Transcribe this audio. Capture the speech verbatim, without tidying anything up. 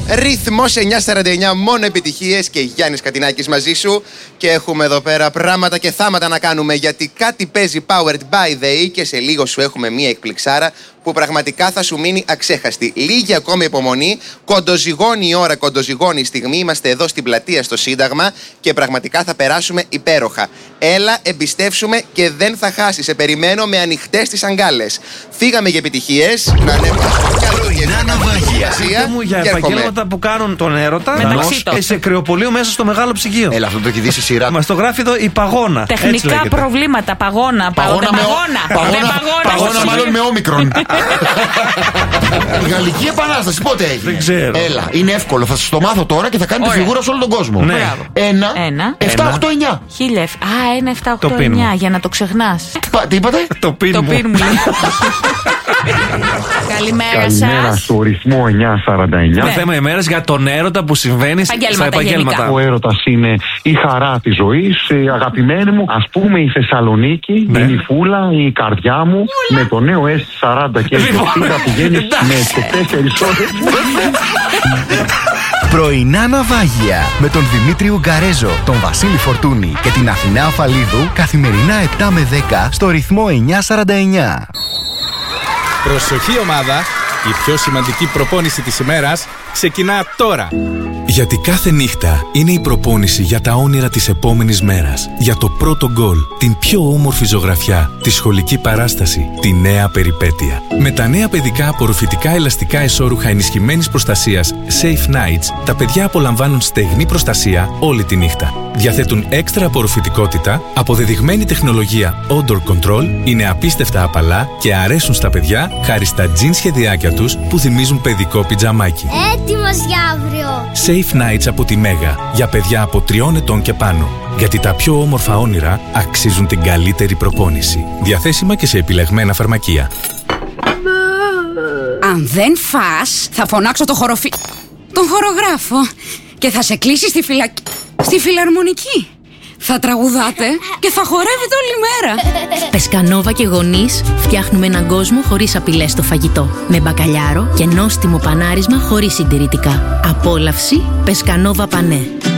Ρυθμός εννιακόσια σαράντα εννιά, μόνο επιτυχίες και Γιάννης Κατινάκης μαζί σου. Και έχουμε εδώ πέρα πράγματα και θάματα να κάνουμε, γιατί κάτι παίζει Powered by the E και σε λίγο σου έχουμε μία εκπληξάρα που πραγματικά θα σου μείνει αξέχαστη. Λίγη ακόμη υπομονή, κοντοζυγώνει η ώρα, κοντοζυγώνει η στιγμή. Είμαστε εδώ στην πλατεία στο Σύνταγμα και πραγματικά θα περάσουμε υπέροχα. Έλα, εμπιστεύσουμε και δεν θα χάσεις. Σε περιμένω με ανοιχτές τις αγκάλες. Φύγαμε για επιτυχίες. Να ανέβουμε στο Πρωινά ναυάγια. Πείτε μου για επαγγέλματα που κάνουν τον έρωτα μεταξύ των. σε κρεοπολείο μέσα στο μεγάλο ψυγείο. Έλα, αυτό το έχει δει σε σειρά. Μας το γράφει εδώ η παγώνα. Τεχνικά προβλήματα, παγώνα. Παγώνα, με, παγώνα, παγώνα, παγώνα μάλλον με όμικρον. Η Γαλλική Επανάσταση πότε έγινε? Δεν ξέρω. Έλα, είναι εύκολο. Θα σας το μάθω τώρα και θα κάνετε Ωραία. φιγούρα σε όλο τον κόσμο. Ναι. Ένα, Ένα. εφτά, οκτώ, εννιά. Χίλια. Α, ένα, εφτά, οκτώ, Το πιν εννιά. μου. Για να το ξεχνάς. Πα, τι είπατε? Το πιν Το μου. πιν μου. Καλημέρα Καλημέρα σας. στο ρυθμό εννιακόσια σαράντα εννιά. Το θέμα ημέρας για τον έρωτα που συμβαίνει στα Επαγγέλματα, επαγγέλματα. Ο έρωτας είναι η χαρά της ζωής. Ε, αγαπημένη μου, ας πούμε η Θεσσαλονίκη, Ναι. η νυφούλα, η καρδιά μου, με το νέο ες σαράντα και ες εξήντα πηγαίνει με τέσσερις ώρες. Πρωινά ναυάγια με τον Δημήτρη Ουγκαρέζο, τον Βασίλη Φορτούνη και την Αθηνά Αφαλίδου καθημερινά επτά με δέκα στο ρυθμό εννιακόσια σαράντα εννιά. Προσοχή ομάδα, η πιο σημαντική προπόνηση της ημέρας ξεκινά τώρα. Γιατί κάθε νύχτα είναι η προπόνηση για τα όνειρα της επόμενης μέρας. Για το πρώτο γκολ, την πιο όμορφη ζωγραφιά, τη σχολική παράσταση, τη νέα περιπέτεια. Με τα νέα παιδικά απορροφητικά ελαστικά εσώρουχα ενισχυμένης προστασίας Safe Nights, τα παιδιά απολαμβάνουν στεγνή προστασία όλη τη νύχτα. Διαθέτουν έξτρα απορροφητικότητα, αποδεδειγμένη τεχνολογία Odor Control, είναι απίστευτα απαλά και αρέσουν στα παιδιά χάρη στα τζιν σχεδιάκια τους που θυμίζουν παιδικό πιτζαμάκι. Έτοιμος για αύριο. Safe Nights από τη Μέγα, για παιδιά από τριών ετών και πάνω. Γιατί τα πιο όμορφα όνειρα αξίζουν την καλύτερη προπόνηση. Διαθέσιμα και σε επιλεγμένα φαρμακεία. Αν δεν φας, θα φωνάξω το χοροφι... τον χορογράφο και θα σε κλείσει στη φυλακή... στη φιλαρμονική. Θα τραγουδάτε και θα χορεύετε όλη μέρα. Πεσκανόβα και γονείς φτιάχνουμε έναν κόσμο χωρίς απειλές στο φαγητό. Με μπακαλιάρο και νόστιμο πανάρισμα χωρίς συντηρητικά. Απόλαυση Πεσκανόβα Πανέ.